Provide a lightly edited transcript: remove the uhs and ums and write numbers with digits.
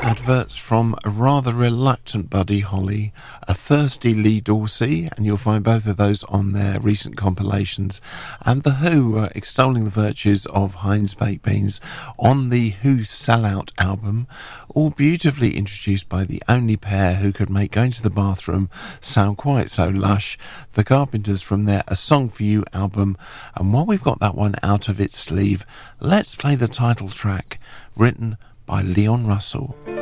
Adverts from a rather reluctant Buddy Holly, a thirsty Lee Dorsey, and you'll find both of those on their recent compilations, and The Who extolling the virtues of Heinz Baked Beans on the Who Sellout album, all beautifully introduced by the only pair who could make going to the bathroom sound quite so lush, the Carpenters from their A Song For You album. And while we've got that one out of its sleeve, let's play the title track, written by Leon Russell.